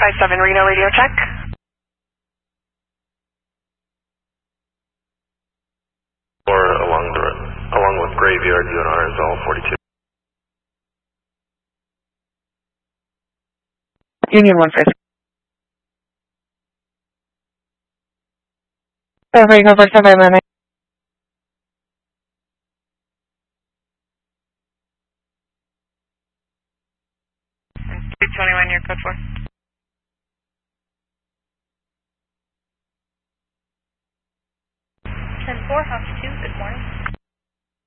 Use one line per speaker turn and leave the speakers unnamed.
557 Reno radio check.
Or along with Graveyard, UNR is all 42.
Union 1-5. Reno for 719.
321, your code 4.
10-4, Hawks 2, good morning.